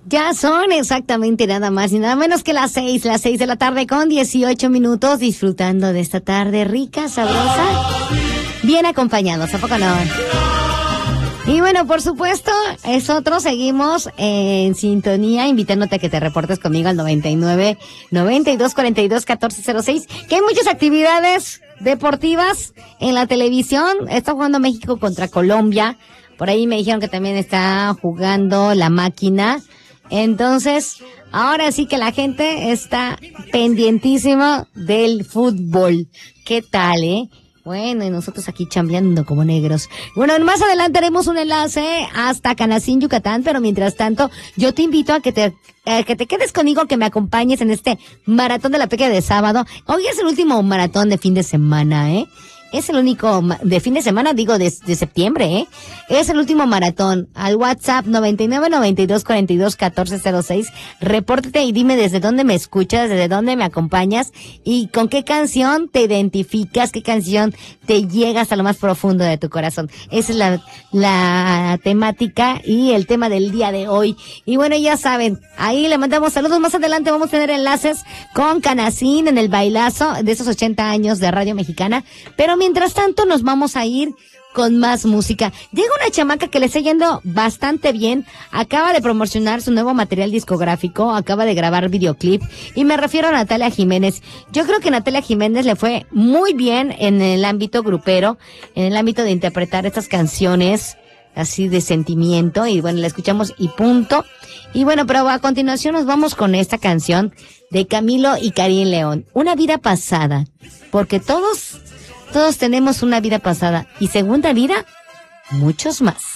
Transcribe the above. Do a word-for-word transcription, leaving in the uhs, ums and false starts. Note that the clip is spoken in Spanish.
Ya son exactamente nada más y nada menos que las seis, las seis de la tarde con dieciocho minutos, disfrutando de esta tarde rica, sabrosa, bien acompañados, ¿a poco no? Y bueno, por supuesto, nosotros seguimos en sintonía, invitándote a que te reportes conmigo al noventa y nueve, noventa y dos, cuarenta y dos, catorce cero seis, que hay muchas actividades deportivas en la televisión. Está jugando México contra Colombia, por ahí me dijeron que también está jugando la máquina. Entonces, ahora sí que la gente está pendientísima del fútbol. ¿Qué tal, eh? Bueno, y nosotros aquí chambeando como negros. Bueno, más adelante haremos un enlace hasta Canacín, Yucatán, pero mientras tanto, yo te invito a que te, a que te quedes conmigo, que me acompañes en este maratón de la pequeña de sábado. Hoy es el último maratón de fin de semana, ¿eh? Es el único de fin de semana, digo, de, de septiembre, ¿eh? Es el último maratón. Al WhatsApp noventa y nueve, noventa y dos, cuarenta y dos, catorce cero seis. Repórtate y dime desde dónde me escuchas, desde dónde me acompañas y con qué canción te identificas, qué canción te llega hasta lo más profundo de tu corazón. Esa es la, la temática y el tema del día de hoy. Y bueno, ya saben, ahí le mandamos saludos. Más adelante vamos a tener enlaces con Canacín en el bailazo de esos ochenta años de Radio Mexicana. Pero mientras tanto nos vamos a ir con más música. Llega una chamaca que le está yendo bastante bien. Acaba de promocionar su nuevo material discográfico, acaba de grabar videoclip y me refiero a Natalia Jiménez. Yo creo que Natalia Jiménez le fue muy bien en el ámbito grupero, en el ámbito de interpretar estas canciones así de sentimiento y bueno, la escuchamos y punto. Y bueno, pero a continuación nos vamos con esta canción de Camilo y Karim León, Una vida pasada, porque todos Todos tenemos una vida pasada y segunda vida, muchos más.